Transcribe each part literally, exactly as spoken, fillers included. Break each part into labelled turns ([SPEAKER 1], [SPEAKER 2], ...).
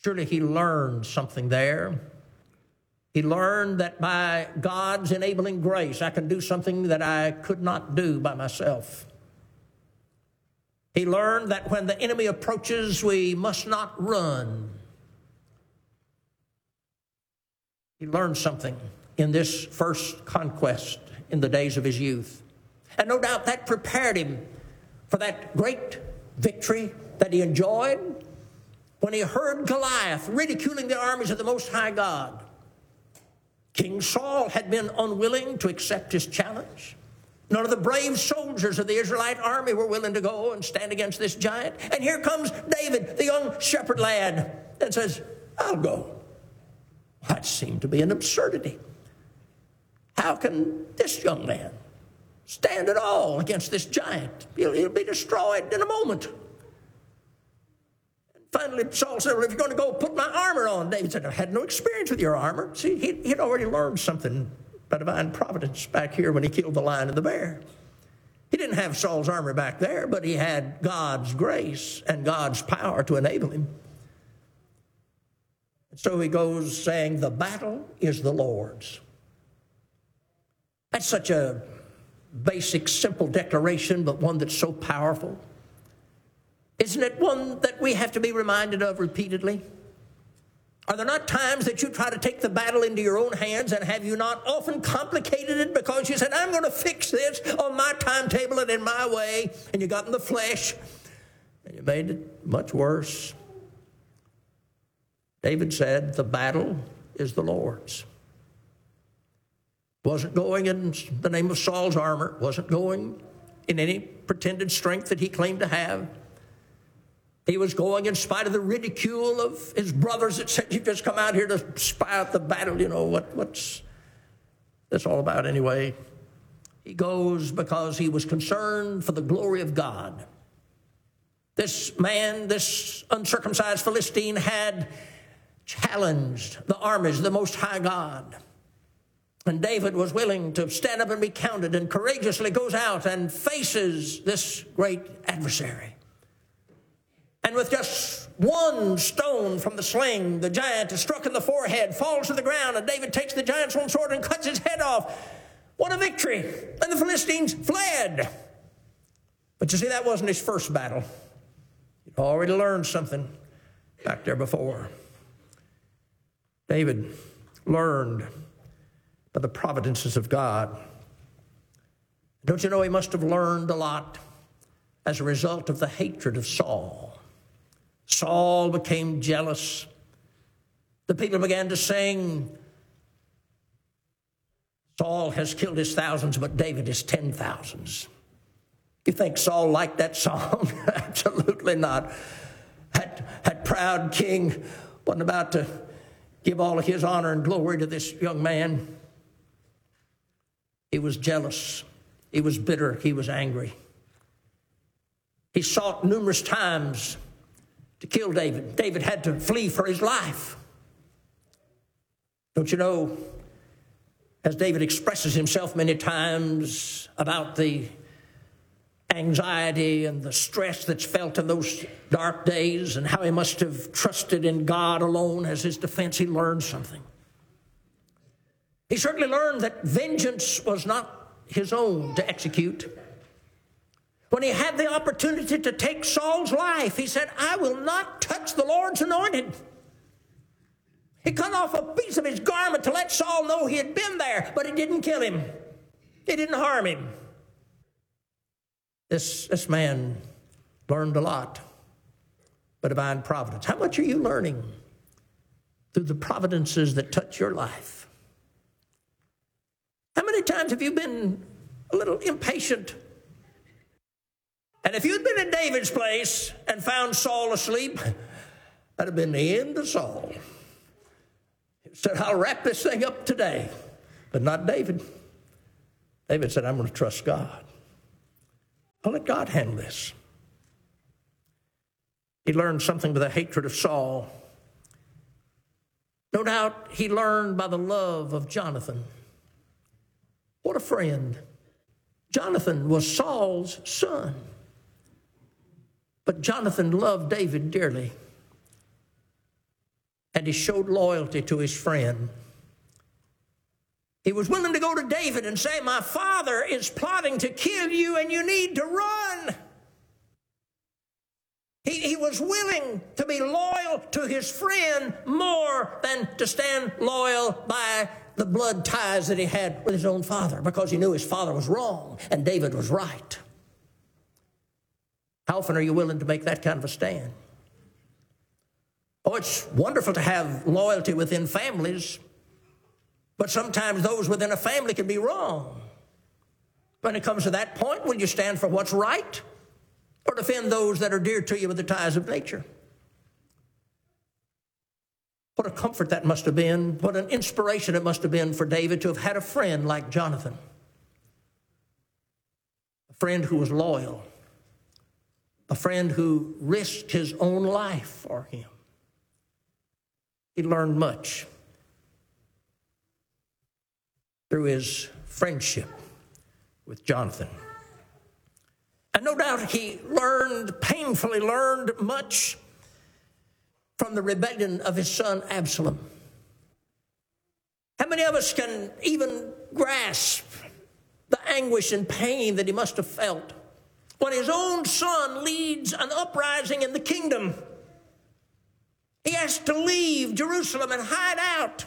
[SPEAKER 1] Surely he learned something there. He learned that by God's enabling grace, I can do something that I could not do by myself. He learned that when the enemy approaches, we must not run. He learned something in this first conquest in the days of his youth. And no doubt that prepared him for that great victory that he enjoyed when he heard Goliath ridiculing the armies of the Most High God. King Saul had been unwilling to accept his challenge. None of the brave soldiers of the Israelite army were willing to go and stand against this giant. And here comes David, the young shepherd lad, and says, I'll go. That seemed to be an absurdity. How can this young man stand at all against this giant? He'll, he'll be destroyed in a moment. And finally, Saul said, well, if you're going to go, put my armor on. David said, I had no experience with your armor. See, he, he'd already learned something by divine providence back here when he killed the lion and the bear. He didn't have Saul's armor back there, but he had God's grace and God's power to enable him. So he goes saying, the battle is the Lord's. That's such a basic, simple declaration, but one that's so powerful. Isn't it one that we have to be reminded of repeatedly? Are there not times that you try to take the battle into your own hands, and have you not often complicated it because you said, I'm going to fix this on my timetable and in my way, and you got in the flesh, and you made it much worse? David said, the battle is the Lord's. Wasn't going in the name of Saul's armor, wasn't going in any pretended strength that he claimed to have. He was going in spite of the ridicule of his brothers that said, you've just come out here to spy out the battle. You know, what, what's this all about anyway? He goes because he was concerned for the glory of God. This man, this uncircumcised Philistine, had challenged the armies of the Most High God. And David was willing to stand up and be counted, and courageously goes out and faces this great adversary. And with just one stone from the sling, the giant is struck in the forehead, falls to the ground, and David takes the giant's own sword and cuts his head off. What a victory! And the Philistines fled. But you see, that wasn't his first battle. He'd already learned something back there before. David learned by the providences of God. Don't you know he must have learned a lot as a result of the hatred of Saul? Saul became jealous. The people began to sing, Saul has killed his thousands, but David his ten thousands. You think Saul liked that song? Absolutely not. That, that proud king wasn't about to give all of his honor and glory to this young man. He was jealous. He was bitter. He was angry. He sought numerous times to kill David. David had to flee for his life. Don't you know, as David expresses himself many times about the anxiety and the stress that's felt in those dark days and how he must have trusted in God alone as his defense, he learned something. He certainly learned that vengeance was not his own to execute. When he had the opportunity to take Saul's life, he said, I will not touch the Lord's anointed. He cut off a piece of his garment to let Saul know he had been there, but it didn't kill him. It didn't harm him. This, this man learned a lot by divine providence. How much are you learning through the providences that touch your life? How many times have you been a little impatient? And if you'd been in David's place and found Saul asleep, that'd have been the end of Saul. He said, I'll wrap this thing up today. But not David. David said, I'm going to trust God. I'll let God handle this. He learned something by the hatred of Saul. No doubt he learned by the love of Jonathan. What a friend. Jonathan was Saul's son. But Jonathan loved David dearly. and he showed loyalty to his friend. He was willing to go to David and say, my father is plotting to kill you and you need to run. He, he was willing to be loyal to his friend more than to stand loyal by the blood ties that he had with his own father, because he knew his father was wrong and David was right. How often are you willing to make that kind of a stand? Oh, it's wonderful to have loyalty within families, but sometimes those within a family can be wrong. When it comes to that point, will you stand for what's right or defend those that are dear to you with the ties of nature? What a comfort that must have been. What an inspiration it must have been for David to have had a friend like Jonathan. A friend who was loyal. A friend who risked his own life for him. He learned much through his friendship with Jonathan. And no doubt he learned, painfully learned much from the rebellion of his son Absalom. How many of us can even grasp the anguish and pain that he must have felt when his own son leads an uprising in the kingdom? He has to leave Jerusalem and hide out.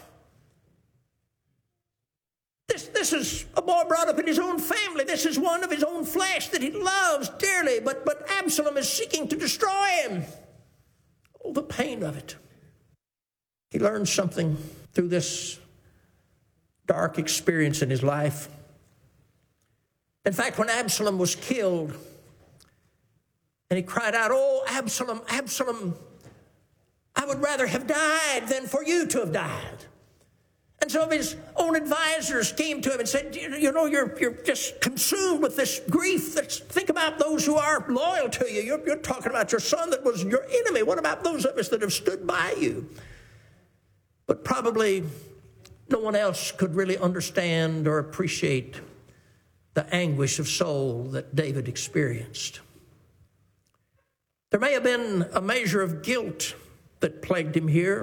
[SPEAKER 1] This, this is a boy brought up in his own family. This is one of his own flesh that he loves dearly, but, but Absalom is seeking to destroy him. Oh, the pain of it. He learned something through this dark experience in his life. In fact, when Absalom was killed, and he cried out, oh, Absalom, Absalom, I would rather have died than for you to have died. And some of his own advisors came to him and said, you know, you're, you're just consumed with this grief. That's, think about those who are loyal to you. You're, you're talking about your son that was your enemy. What about those of us that have stood by you? But probably no one else could really understand or appreciate the anguish of soul that David experienced. There may have been a measure of guilt that plagued him here.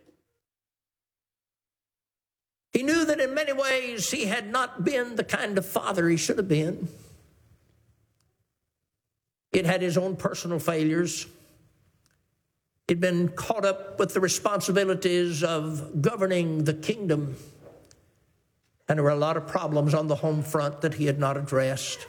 [SPEAKER 1] He knew that in many ways he had not been the kind of father he should have been. He'd had his own personal failures. He'd been caught up with the responsibilities of governing the kingdom. And there were a lot of problems on the home front that he had not addressed.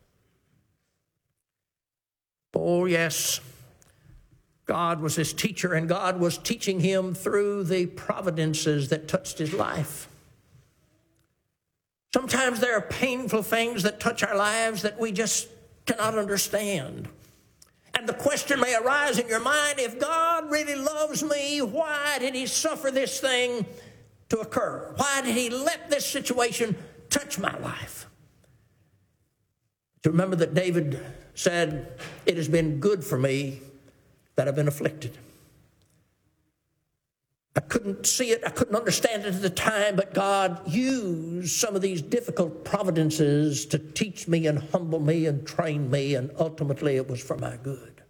[SPEAKER 1] Oh, yes, God was his teacher, and God was teaching him through the providences that touched his life. Sometimes there are painful things that touch our lives that we just cannot understand. And the question may arise in your mind, if God really loves me, why did he suffer this thing to occur? Why did he let this situation touch my life? To remember that David said, it has been good for me that I've been afflicted. I couldn't see it, I couldn't understand it at the time, but God used some of these difficult providences to teach me and humble me and train me, and ultimately it was for my good.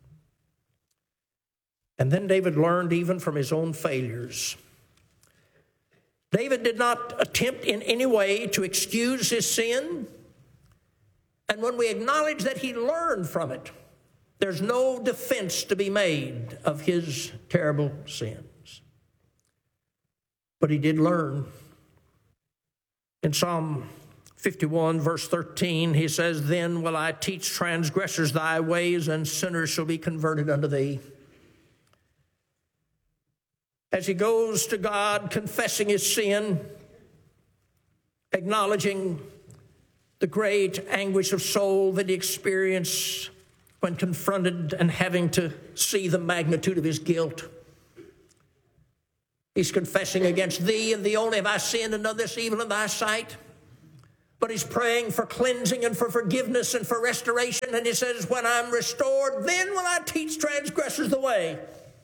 [SPEAKER 1] And then David learned even from his own failures. David did not attempt in any way to excuse his sin, and when we acknowledge that he learned from it, there's no defense to be made of his terrible sins. But he did learn. In Psalm fifty-one, verse thirteen, he says, then will I teach transgressors thy ways, and sinners shall be converted unto thee. As he goes to God, confessing his sin, acknowledging the great anguish of soul that he experienced when confronted and having to see the magnitude of his guilt. He's confessing against thee and thee only have I sinned and done this evil in thy sight. But he's praying for cleansing and for forgiveness and for restoration. And he says, when I'm restored, then will I teach transgressors the way.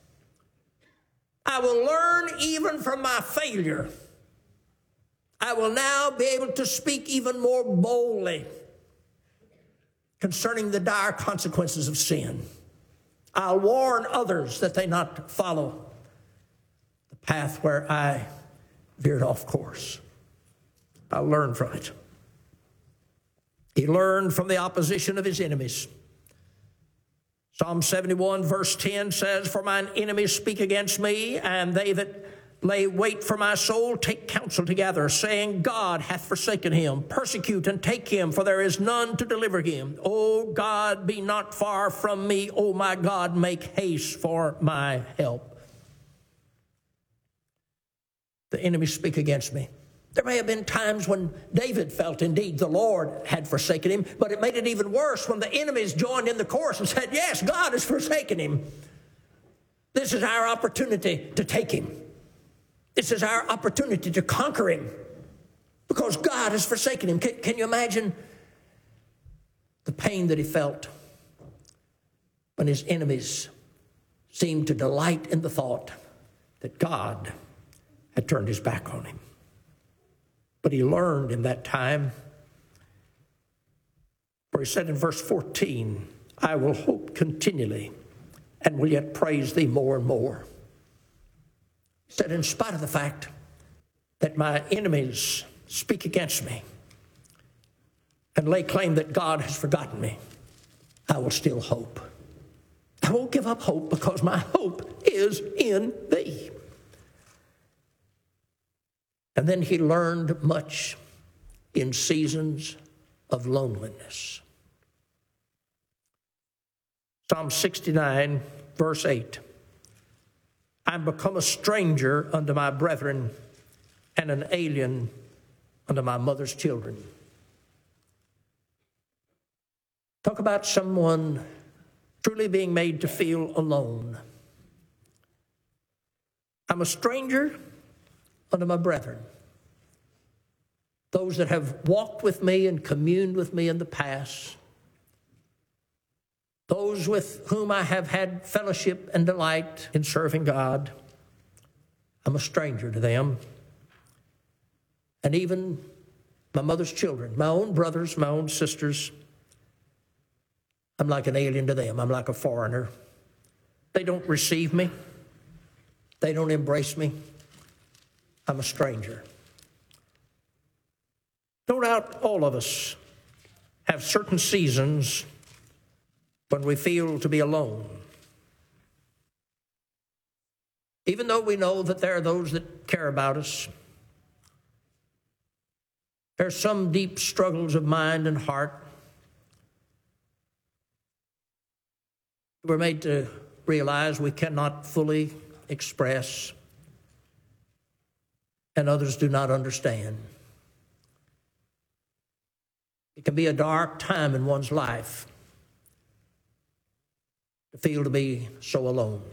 [SPEAKER 1] I will learn even from my failure. I will now be able to speak even more boldly concerning the dire consequences of sin. I'll warn others that they not follow path where I veered off course. I learned from it. He learned from the opposition of his enemies. Psalm seventy-one verse ten says, "For mine enemies speak against me, and they that lay wait for my soul take counsel together, saying, God hath forsaken him. Persecute and take him, for there is none to deliver him. O God, be not far from me. O my God, make haste for my help." The enemies speak against me. There may have been times when David felt indeed the Lord had forsaken him, but it made it even worse when the enemies joined in the chorus and said, yes, God has forsaken him. This is our opportunity to take him. This is our opportunity to conquer him because God has forsaken him. Can, can you imagine the pain that he felt when his enemies seemed to delight in the thought that God had turned his back on him? But he learned in that time, where he said in verse fourteen, "I will hope continually and will yet praise thee more and more." He said, in spite of the fact that my enemies speak against me and lay claim that God has forgotten me, I will still hope. I won't give up hope because my hope is in thee. And then he learned much in seasons of loneliness. Psalm sixty-nine, verse eight. "I'm become a stranger unto my brethren and an alien unto my mother's children." Talk about someone truly being made to feel alone. I'm a stranger unto my brethren, those that have walked with me and communed with me in the past, those with whom I have had fellowship and delight in serving God. I'm a stranger to them. And even my mother's children, my own brothers, my own sisters, I'm like an alien to them. I'm like a foreigner. They don't receive me. They don't embrace me. I'm a stranger. No doubt all of us have certain seasons when we feel to be alone. Even though we know that there are those that care about us, there's some deep struggles of mind and heart. We're made to realize we cannot fully express, and others do not understand. It can be a dark time in one's life to feel to be so alone.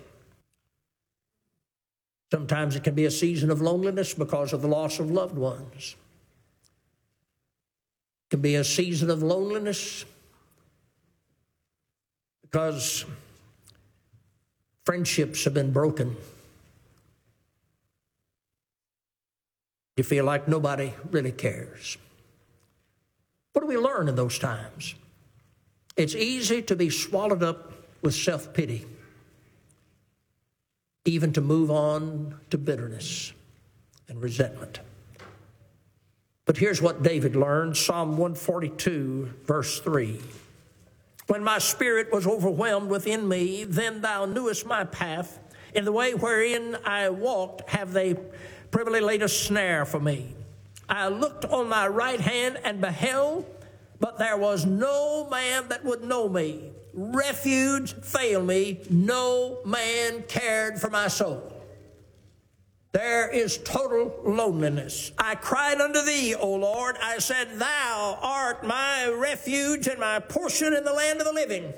[SPEAKER 1] Sometimes it can be a season of loneliness because of the loss of loved ones. It can be a season of loneliness because friendships have been broken. You feel like nobody really cares. What do we learn in those times? It's easy to be swallowed up with self-pity, even to move on to bitterness and resentment. But here's what David learned, Psalm one forty-two, verse three. "When my spirit was overwhelmed within me, then thou knewest my path. In the way wherein I walked have they privily laid a snare for me. I looked on my right hand and beheld, but there was no man that would know me. Refuge failed me. No man cared for my soul." There is total loneliness. "I cried unto thee, O Lord. I said, thou art my refuge and my portion in the land of the living."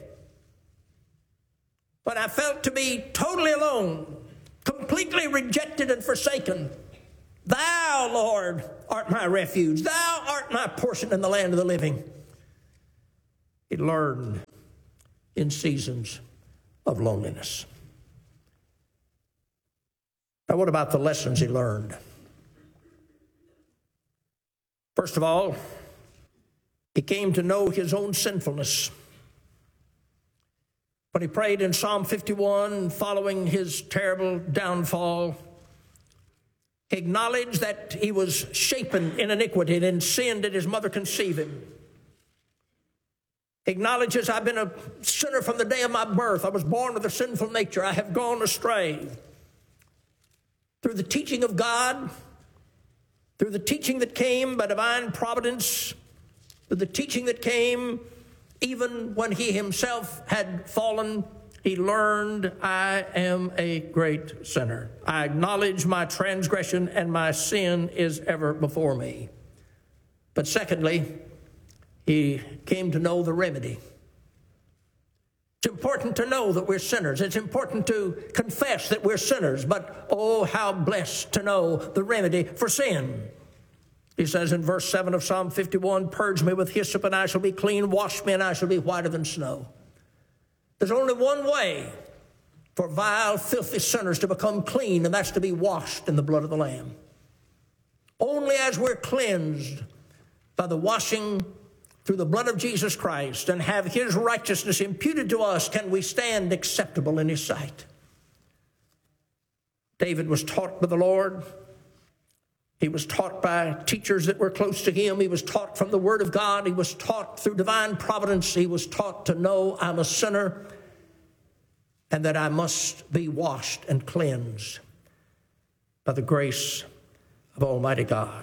[SPEAKER 1] But I felt to be totally alone, completely rejected and forsaken. "Thou, Lord, art my refuge. Thou art my portion in the land of the living." He learned in seasons of loneliness. Now, what about the lessons he learned? First of all, he came to know his own sinfulness. When he prayed in Psalm fifty-one, following his terrible downfall, He acknowledged that he was shapen in iniquity, and in sin did his mother conceive him. He acknowledges, I've been a sinner from the day of my birth. I was born with a sinful nature. I have gone astray. Through the teaching of God, through the teaching that came by divine providence, through the teaching that came even when he himself had fallen, he learned, I am a great sinner. I acknowledge my transgression and my sin is ever before me. But secondly, he came to know the remedy. It's important to know that we're sinners. It's important to confess that we're sinners. But oh, how blessed to know the remedy for sin. He says in verse seven of Psalm fifty-one, purge me with hyssop and I shall be clean. Wash me and I shall be whiter than snow. There's only one way for vile, filthy sinners to become clean, and that's to be washed in the blood of the Lamb. Only as we're cleansed by the washing through the blood of Jesus Christ and have his righteousness imputed to us can we stand acceptable in his sight. David was taught by the Lord. He was taught by teachers that were close to him. He was taught from the Word of God. He was taught through divine providence. He was taught to know I'm a sinner and that I must be washed and cleansed by the grace of Almighty God.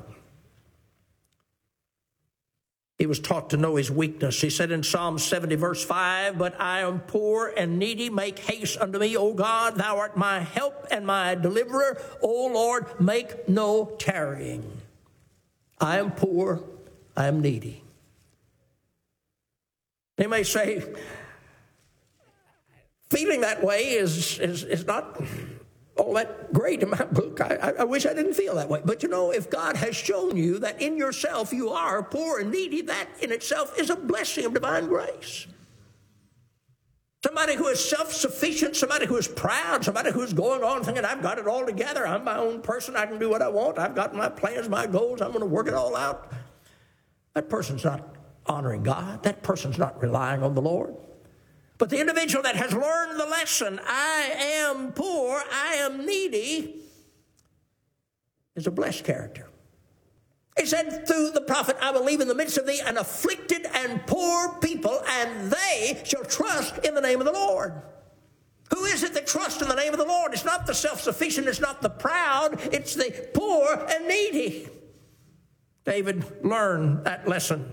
[SPEAKER 1] He was taught to know his weakness. He said in Psalm seventy, verse five, but I am poor and needy. Make haste unto me, O God. Thou art my help and my deliverer. O Lord, make no tarrying. I am poor. I am needy. They may say, feeling that way is, is, is not all that great in my book. I, I wish I didn't feel that way. But you know, if God has shown you that in yourself you are poor and needy, that in itself is a blessing of divine grace. Somebody who is self-sufficient, somebody who is proud, somebody who is going on thinking, I've got it all together, I'm my own person, I can do what I want, I've got my plans, my goals, I'm going to work it all out. That person's not honoring God. That person's not relying on the Lord. But the individual that has learned the lesson, I am poor, I am needy, is a blessed character. He said through the prophet, I will leave in the midst of thee an afflicted and poor people, and they shall trust in the name of the Lord. Who is it that trusts in the name of the Lord? It's not the self-sufficient, it's not the proud, it's the poor and needy. David learned that lesson.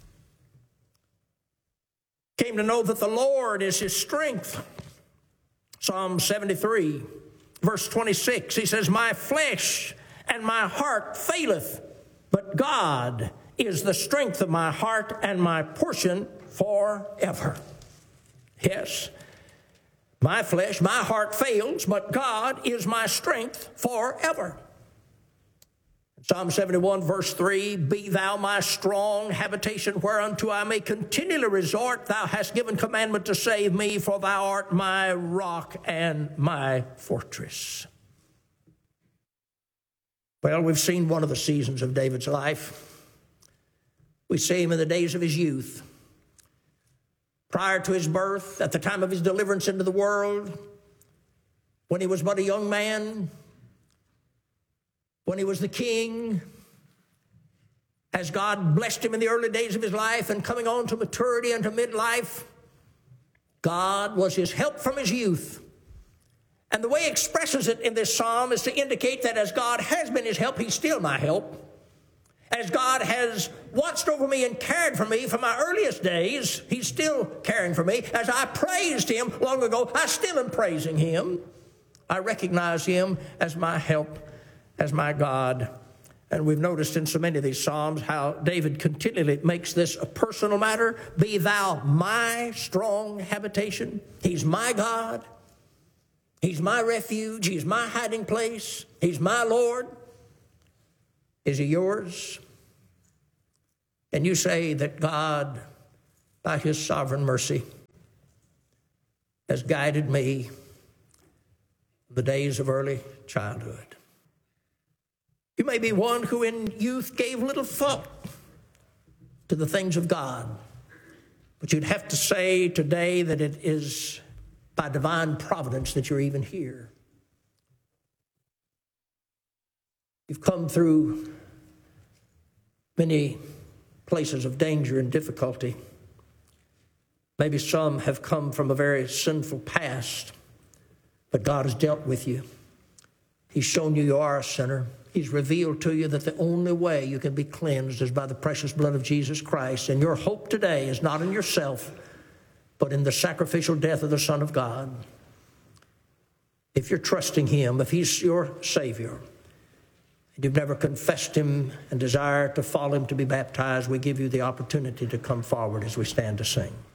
[SPEAKER 1] Came to know that the Lord is his strength. Psalm seventy-three, verse twenty-six, he says, my flesh and my heart faileth, but God is the strength of my heart and my portion forever. Yes, my flesh, my heart fails, but God is my strength forever. Psalm seventy-one, verse three, be thou my strong habitation whereunto I may continually resort. Thou hast given commandment to save me, for thou art my rock and my fortress. Well, we've seen one of the seasons of David's life. We see him in the days of his youth. Prior to his birth, at the time of his deliverance into the world, when he was but a young man, when he was the king, as God blessed him in the early days of his life and coming on to maturity and to midlife, God was his help from his youth. And the way he expresses it in this psalm is to indicate that as God has been his help, he's still my help. As God has watched over me and cared for me from my earliest days, he's still caring for me. As I praised him long ago, I still am praising him. I recognize him as my help, as my God. And we've noticed in so many of these Psalms how David continually makes this a personal matter. Be thou my strong habitation. He's my God. He's my refuge. He's my hiding place. He's my Lord. Is he yours? And you say that God, by his sovereign mercy, has guided me the days of early childhood. You may be one who in youth gave little thought to the things of God, but you'd have to say today that it is by divine providence that you're even here. You've come through many places of danger and difficulty. Maybe some have come from a very sinful past, but God has dealt with you. He's shown you you are a sinner. He's revealed to you that the only way you can be cleansed is by the precious blood of Jesus Christ. And your hope today is not in yourself, but in the sacrificial death of the Son of God. If you're trusting him, if he's your Savior, and you've never confessed him and desire to follow him to be baptized, we give you the opportunity to come forward as we stand to sing.